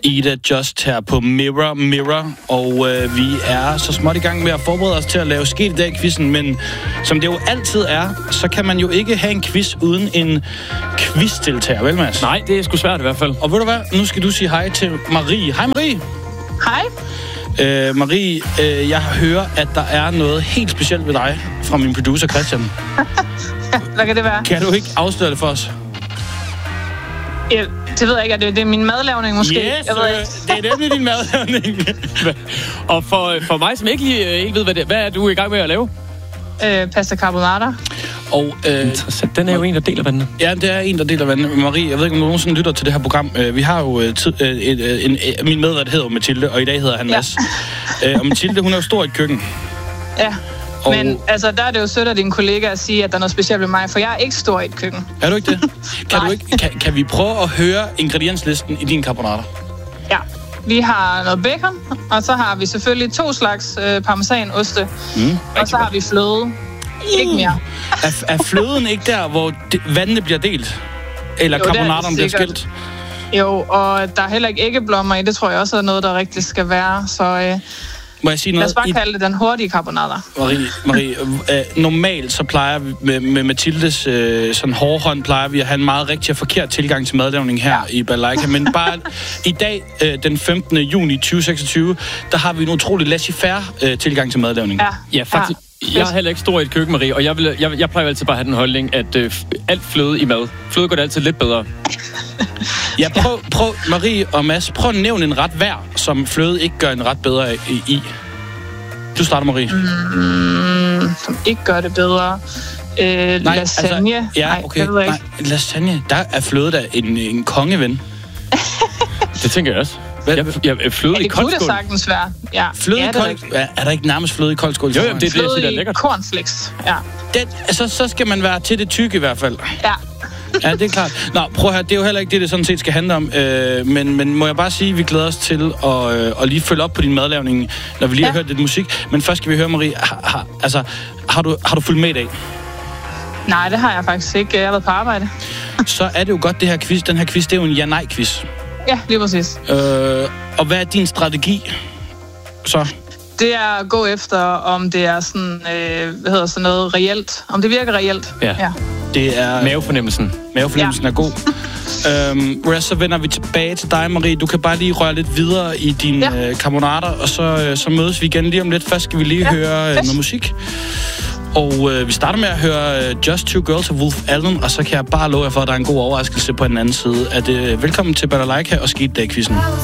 Ida Just her på Mirror Mirror, og vi er så småt i gang med at forberede os til at lave Sket i dag-quizzen, men som det jo altid er, så kan man jo ikke have en quiz uden en quiz-deltager, vel Mads? Nej, det er sgu svært i hvert fald. Og ved du hvad, nu skal du sige hej til Marie. Hej Marie! Hej. Marie, jeg hører, at der er noget helt specielt ved dig fra min producer Christian. Hvad kan det være? Kan du ikke afsløre det for os? Det ved jeg ikke. Det er min madlavning måske. Yes, jeg ved ikke. det er nemlig din madlavning. Og for mig, som ikke ved, hvad er du i gang med at lave? Pasta carbonara. Og, interessant. Den er jo en, der deler vandene. Ja, det er en, der deler vandene. Marie, jeg ved ikke, om du nogensinde lytter til det her program. Vi har jo min medvært hedder Mathilde, og i dag hedder han Mads. Og Mathilde, hun er jo stor i et køkken. Ja. Men altså, der er det jo sødt af dine kollegaer at sige, at der er noget specielt ved mig, for jeg er ikke stor i et køkken. Er du ikke det? Kan vi prøve at høre ingredienslisten i din carbonara? Ja. Vi har noget bacon, og så har vi selvfølgelig 2 slags parmesanost, og så har vi fløde. Ikke mere. Er fløden ikke der, hvor vandene bliver delt? Eller carbonaraen bliver skilt? Jo, og der er heller ikke æggeblommer i. Det tror jeg også er noget, der rigtig skal være. Så må jeg sige noget? lad os bare kalde det den hurtige carbonara. Marie, normalt så plejer vi med Mathildes sådan hårde hånd, plejer vi at have en meget rigtig og forkert tilgang til madlavning her i Balalaika. Men bare i dag, den 15. juni 2026, der har vi en utrolig laissez-faire tilgang til madlavning. Ja, faktisk. Jeg er heller ikke stor i et køkken, Marie, og jeg plejer altid bare at have den holdning, at alt fløde i mad. Fløde går det altid lidt bedre. Ja, prøv Marie og Mads, prøv at nævne en ret hver, som fløde ikke gør en ret bedre i. Du starter, Marie. Som ikke gør det bedre. Lasagne. Altså, ja, okay. Nej, lasagne. Der er fløde da en kongeven. Det tænker jeg også. Fløde i koldskål. Det kunne det sagtens være. Ja. Fløde i koldskål? Er der ikke nærmest fløde i koldskål? Jo, det er det, jeg siger, der er lækkert. Cornflakes, ja. Så skal man være til det tykke i hvert fald. Ja. Ja, det er klart. Nå, prøv at høre, det er jo heller ikke det sådan set skal handle om. Men må jeg bare sige, at vi glæder os til at lige følge op på din madlavning, når vi lige har hørt lidt musik. Men først skal vi høre, Marie, har du fulgt med i dag? Nej, det har jeg faktisk ikke. Jeg har været på arbejde. Så er det jo godt, det her quiz. Den her quiz, det er jo en ja-nej-quiz. Ja, lige præcis. Og hvad er din strategi så? Det er at gå efter, om det er sådan, noget reelt. Om det virker reelt. Ja. Det er mavefornemmelsen. Mavefornemmelsen er god. Så vender vi tilbage til dig, Marie. Du kan bare lige røre lidt videre i dine carbonara, og så mødes vi igen lige om lidt. Først skal vi lige høre noget musik. Og vi starter med at høre Just Two Girls af Wolf Allen, og så kan jeg bare love jer for, at der er en god overraskelse på den anden side. Velkommen til Balalaika og Sket i dag-quizzen.